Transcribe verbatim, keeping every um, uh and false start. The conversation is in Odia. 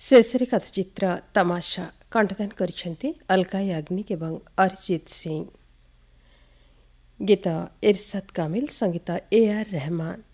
ଶେଷରେ କଥାଚିତ୍ର ତମାଶା କଣ୍ଠଦାନ କରିଛନ୍ତି ଅଲକା ୟାଗ୍ନିକ ଏବଂ ଅରିଜିତ ସିଂ। ଗୀତ ଇରଶାଦ କାମିଲ, ସଙ୍ଗୀତ ଏ ଆର୍ ରେହମାନ।